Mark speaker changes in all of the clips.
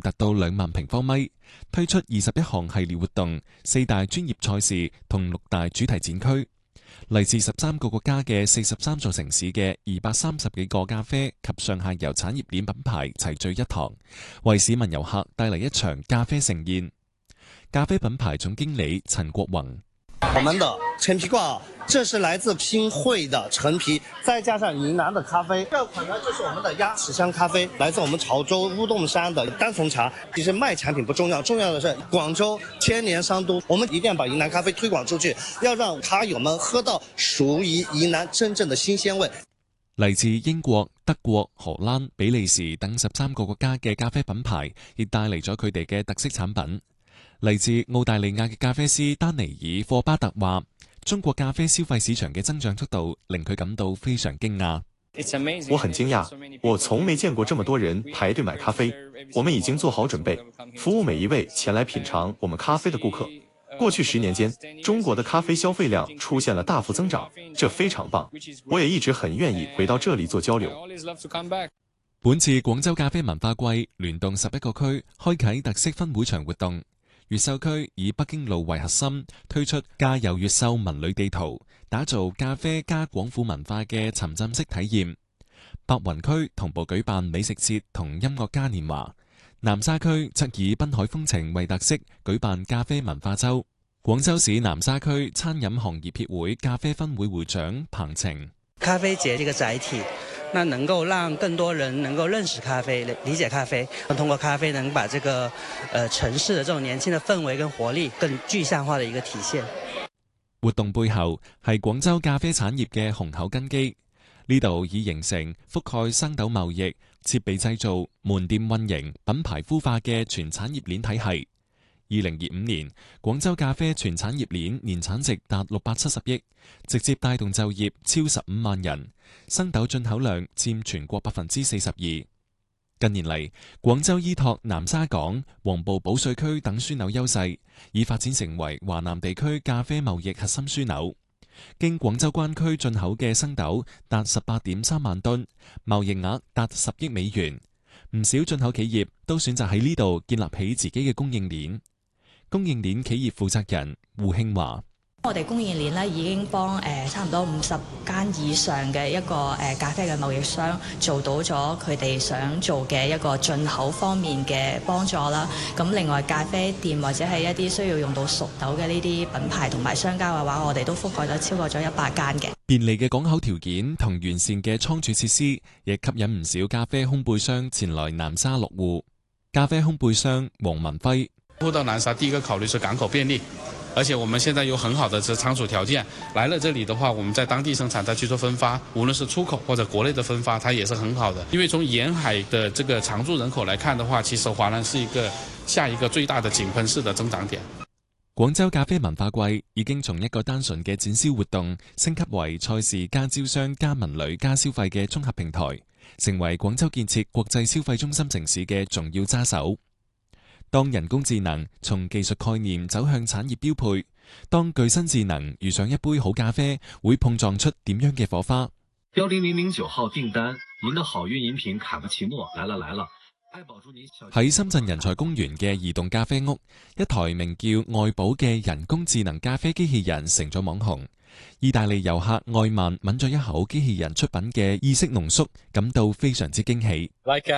Speaker 1: 達到2萬平方米，推出21項系列活動、4大專業賽事同6大主題展區。嚟自13個國家嘅43座城市嘅230幾個咖啡及上下游產業鏈品牌齊聚一堂，為市民遊客帶嚟一場咖啡盛宴。咖啡品牌總經理陳國宏：
Speaker 2: 我們的陳皮掛，這是來自拼匯的陳皮，再加上雲南的咖啡。這款呢就是我們的鴨屎香咖啡，來自我們潮州烏洞山的單叢茶。其實賣產品不重要，重要的是廣州千年商都，我們一定要把雲南咖啡推廣出去，要讓咖友們喝到屬於雲南真正的新鮮味。
Speaker 1: 嚟自英國、德國、荷蘭、比利時等13個國家嘅咖啡品牌，亦帶嚟咗佢哋嘅特色產品。嚟自澳大利亞嘅咖啡師丹尼爾霍巴特話：中國咖啡消費市場嘅增長速度令佢感到非常驚訝。
Speaker 3: 我很驚訝，我從沒見過這麼多人排隊買咖啡。我們已經做好準備，服務每一位前來品嘗我們咖啡的顧客。過去10年間，中國的咖啡消費量出現了大幅增長，這非常棒。我也一直很願意回到這裡做交流。
Speaker 1: 本次廣州咖啡文化季聯動11個區，開啟特色分會場活動。越秀區以北京路為核心，推出咖遊越秀文旅地圖，打造咖啡加廣府文化嘅沉浸式體驗。白雲區同步舉辦美食節同音樂嘉年華，南沙區則以濱海風情為特色，舉辦咖啡文化周。廣州市南沙區餐飲行業協會咖啡分會會長彭晴：
Speaker 4: 咖啡節這個載體，那能夠讓更多人能夠認識咖啡、理解咖啡，通過咖啡能把這個城市的這種年輕的氛圍跟活力更具象化的一個體現。
Speaker 1: 活動背後係廣州咖啡產業嘅雄厚根基，呢度已形成覆蓋生豆貿易、設備製造、門店運營、品牌孵化嘅全產業鏈體系。2025年，廣州咖啡全產業鏈年產值達670億，直接帶動就業超15萬人，生豆進口量佔全國42%。近年嚟，廣州依託南沙港、黃埔保稅區等樞紐優勢，已發展成為華南地區咖啡貿易核心樞紐。經廣州灣區進口嘅生豆達18.3萬噸，貿易額達10億美元。唔少進口企業都選擇喺呢度建立起自己嘅供應鏈。供應鏈企業負責人胡慶華：
Speaker 5: 我哋供應鏈咧已經幫差唔多50間以上嘅一個咖啡嘅貿易商做到咗佢哋想做嘅一個進口方面嘅幫助啦。咁另外咖啡店或者係一啲需要用到熟豆嘅呢啲品牌同埋商家嘅話，我哋都覆蓋咗超過咗100間嘅。便利嘅港口條件同完善嘅倉儲設施，亦吸引唔少咖啡烘焙商前來南沙落戶。咖啡烘焙商黃文輝：
Speaker 6: 鋪到南沙，第一個考慮是港口便利，而且我們現在有很好的這倉儲條件。來了這裡的話，我們在當地生產，再去做分發，無論是出口或者國內的分發，它也是很好的。因為從沿海的這個常住人口來看的話，其實華南是下一個最大的井噴式的增長點。
Speaker 1: 廣州咖啡文化季已經從一個單純嘅展銷活動升級為賽事加招商加文旅加消費嘅綜合平台，成為廣州建設國際消費中心城市嘅重要揸手。當人工智能從技術概念走向產業標配，當具身智能遇上一杯好咖啡，會碰撞出點樣嘅火花？
Speaker 7: 標0009號訂單，您的好運飲品卡布奇諾來了來了。
Speaker 1: 喺深圳人才公園嘅移動咖啡屋，一台名叫愛寶嘅人工智能咖啡機器人成咗網紅。意大利遊客愛曼抿咗一口機器人出品嘅意式濃縮，感到非常之驚喜。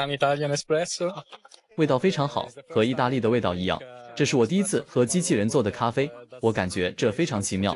Speaker 8: 味道非常好，和意大利的味道一樣。這是我第一次喝機器人做的咖啡，我感覺這非常奇妙。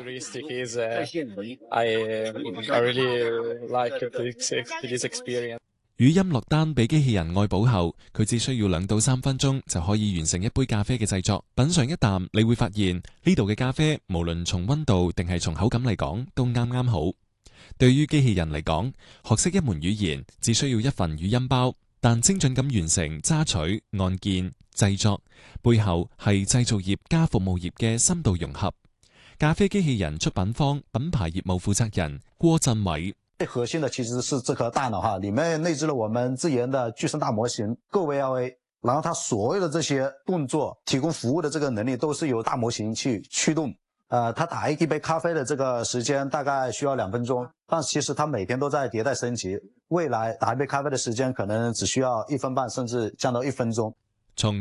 Speaker 1: 語音落單俾機器人愛寶後，佢只需要2到3分鐘就可以完成一杯咖啡嘅製作。品嘗一啖，你會發現呢度嘅咖啡無論從溫度定係從口感嚟講都啱啱好。對於機器人嚟講，學識一門語言只需要一份語音包，但精準咁完成揸取、按鍵、製作，背後係製造業加服務業嘅深度融合。咖啡機器人出品方品牌業務負責人郭振偉：
Speaker 9: 最核心的其實是這顆大腦哈，裏面內置了我們自研的具身大模型，GoVLA，然後它所有的這些動作提供服務的這個能力都是由大模型去驅動。它打一杯咖啡的這個時間大概需要2分鐘，但其實它每天都在迭代升級，未來打一杯咖啡的時間可能只需要1分半，甚至降到1分鐘。
Speaker 1: 從